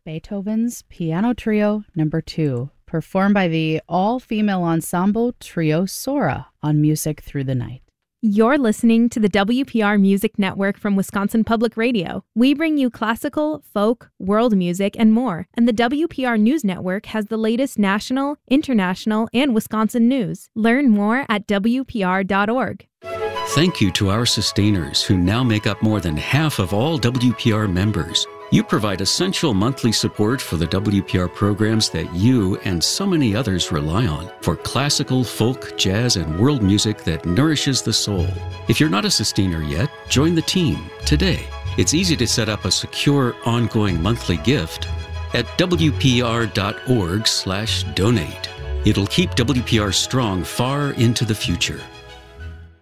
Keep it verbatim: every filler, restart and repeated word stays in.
Beethoven's Piano Trio Number two, performed by the all-female ensemble Trio Sora on Music Through the Night. You're listening to the W P R Music Network from Wisconsin Public Radio. We bring you classical, folk, world music, and more. And the W P R News Network has the latest national, international, and Wisconsin news. Learn more at W P R dot org. Thank you to our sustainers who now make up more than half of all W P R members. You provide essential monthly support for the W P R programs that you and so many others rely on for classical, folk, jazz, and world music that nourishes the soul. If you're not a sustainer yet, join the team today. It's easy to set up a secure, ongoing monthly gift at W P R dot org slash donate. It'll keep W P R strong far into the future.